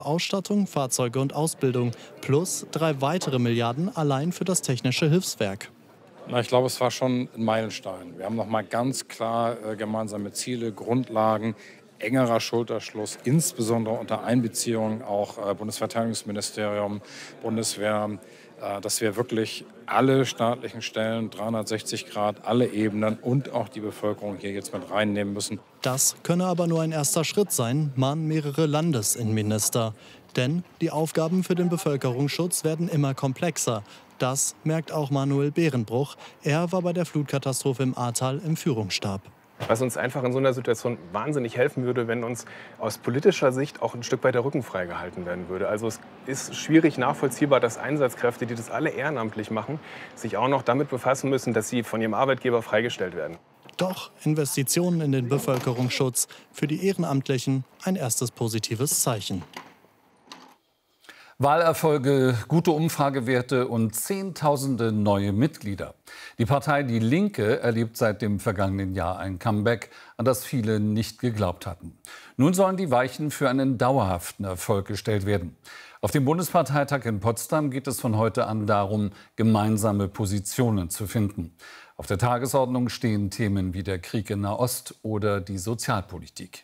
Ausstattung, Fahrzeuge und Ausbildung plus 3 weitere Milliarden allein für das Technische Hilfswerk. Na, ich glaube, es war schon ein Meilenstein. Wir haben noch mal ganz klar gemeinsame Ziele, Grundlagen, engerer Schulterschluss, insbesondere unter Einbeziehung auch Bundesverteidigungsministerium, Bundeswehr, dass wir wirklich alle staatlichen Stellen, 360 Grad, alle Ebenen und auch die Bevölkerung hier jetzt mit reinnehmen müssen. Das könne aber nur ein erster Schritt sein, mahnen mehrere Landesinnenminister. Denn die Aufgaben für den Bevölkerungsschutz werden immer komplexer. Das merkt auch Manuel Behrenbruch. Er war bei der Flutkatastrophe im Ahrtal im Führungsstab. Was uns einfach in so einer Situation wahnsinnig helfen würde, wenn uns aus politischer Sicht auch ein Stück weit der Rücken freigehalten werden würde. Also es ist schwierig nachvollziehbar, dass Einsatzkräfte, die das alle ehrenamtlich machen, sich auch noch damit befassen müssen, dass sie von ihrem Arbeitgeber freigestellt werden. Doch Investitionen in den Bevölkerungsschutz für die Ehrenamtlichen ein erstes positives Zeichen. Wahlerfolge, gute Umfragewerte und Zehntausende neue Mitglieder. Die Partei Die Linke erlebt seit dem vergangenen Jahr ein Comeback, an das viele nicht geglaubt hatten. Nun sollen die Weichen für einen dauerhaften Erfolg gestellt werden. Auf dem Bundesparteitag in Potsdam geht es von heute an darum, gemeinsame Positionen zu finden. Auf der Tagesordnung stehen Themen wie der Krieg in Nahost oder die Sozialpolitik.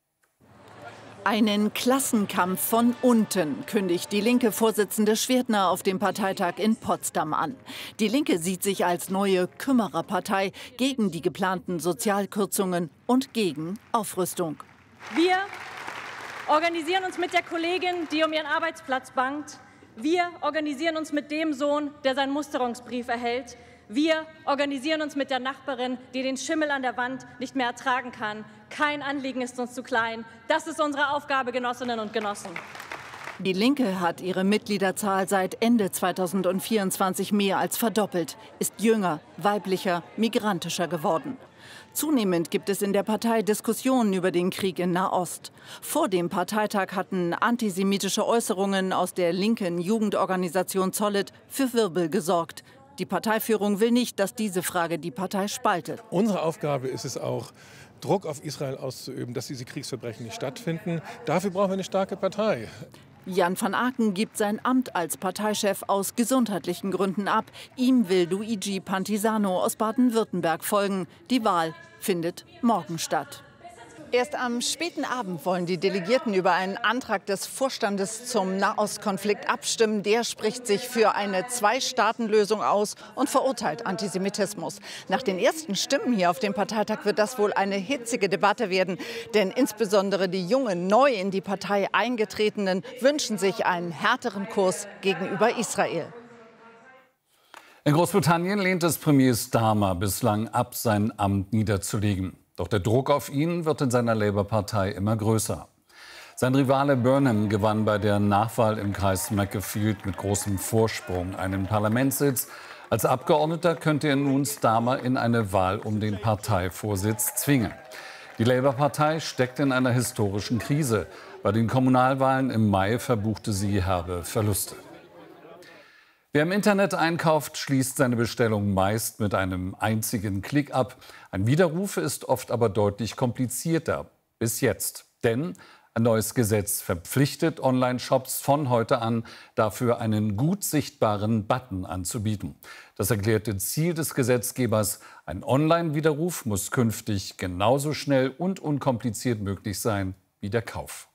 Einen Klassenkampf von unten kündigt die Linke-Vorsitzende Schwerdner auf dem Parteitag in Potsdam an. Die Linke sieht sich als neue Kümmererpartei gegen die geplanten Sozialkürzungen und gegen Aufrüstung. Wir organisieren uns mit der Kollegin, die um ihren Arbeitsplatz bangt. Wir organisieren uns mit dem Sohn, der seinen Musterungsbrief erhält. Wir organisieren uns mit der Nachbarin, die den Schimmel an der Wand nicht mehr ertragen kann. Kein Anliegen ist uns zu klein. Das ist unsere Aufgabe, Genossinnen und Genossen. Die Linke hat ihre Mitgliederzahl seit Ende 2024 mehr als verdoppelt, ist jünger, weiblicher, migrantischer geworden. Zunehmend gibt es in der Partei Diskussionen über den Krieg in Nahost. Vor dem Parteitag hatten antisemitische Äußerungen aus der linken Jugendorganisation Zollet für Wirbel gesorgt. Die Parteiführung will nicht, dass diese Frage die Partei spaltet. Unsere Aufgabe ist es auch, Druck auf Israel auszuüben, dass diese Kriegsverbrechen nicht stattfinden. Dafür brauchen wir eine starke Partei. Jan van Aken gibt sein Amt als Parteichef aus gesundheitlichen Gründen ab. Ihm will Luigi Pantisano aus Baden-Württemberg folgen. Die Wahl findet morgen statt. Erst am späten Abend wollen die Delegierten über einen Antrag des Vorstandes zum Nahostkonflikt abstimmen. Der spricht sich für eine Zwei-Staaten-Lösung aus und verurteilt Antisemitismus. Nach den ersten Stimmen hier auf dem Parteitag wird das wohl eine hitzige Debatte werden. Denn insbesondere die jungen, neu in die Partei eingetretenen wünschen sich einen härteren Kurs gegenüber Israel. In Großbritannien lehnt es Premier Starmer bislang ab, sein Amt niederzulegen. Doch der Druck auf ihn wird in seiner Labour-Partei immer größer. Sein Rivale Burnham gewann bei der Nachwahl im Kreis Macclesfield mit großem Vorsprung einen Parlamentssitz. Als Abgeordneter könnte er nun Starmer in eine Wahl um den Parteivorsitz zwingen. Die Labour-Partei steckt in einer historischen Krise. Bei den Kommunalwahlen im Mai verbuchte sie herbe Verluste. Wer im Internet einkauft, schließt seine Bestellung meist mit einem einzigen Klick ab. Ein Widerruf ist oft aber deutlich komplizierter. Bis jetzt. Denn ein neues Gesetz verpflichtet Online-Shops von heute an, dafür einen gut sichtbaren Button anzubieten. Das erklärte Ziel des Gesetzgebers: ein Online-Widerruf muss künftig genauso schnell und unkompliziert möglich sein wie der Kauf.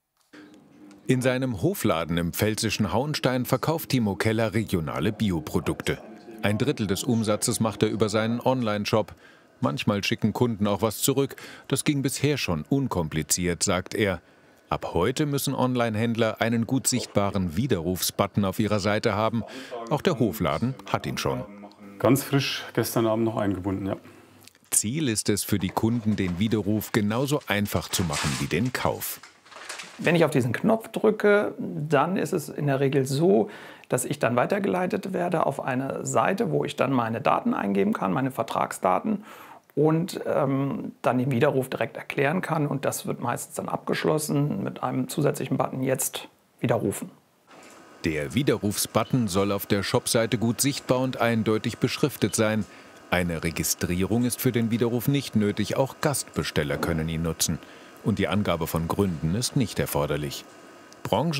In seinem Hofladen im pfälzischen Hauenstein verkauft Timo Keller regionale Bioprodukte. 1/3 des Umsatzes macht er über seinen Online-Shop. Manchmal schicken Kunden auch was zurück. Das ging bisher schon unkompliziert, sagt er. Ab heute müssen Online-Händler einen gut sichtbaren Widerrufsbutton auf ihrer Seite haben. Auch der Hofladen hat ihn schon. Ganz frisch, gestern Abend noch eingebunden, ja. Ziel ist es für die Kunden, den Widerruf genauso einfach zu machen wie den Kauf. Wenn ich auf diesen Knopf drücke, dann ist es in der Regel so, dass ich dann weitergeleitet werde auf eine Seite, wo ich dann meine Daten eingeben kann, meine Vertragsdaten, und dann den Widerruf direkt erklären kann. Und das wird meistens dann abgeschlossen mit einem zusätzlichen Button „Jetzt widerrufen“. Der Widerrufsbutton soll auf der Shopseite gut sichtbar und eindeutig beschriftet sein. Eine Registrierung ist für den Widerruf nicht nötig, auch Gastbesteller können ihn nutzen. Und die Angabe von Gründen ist nicht erforderlich. Branchen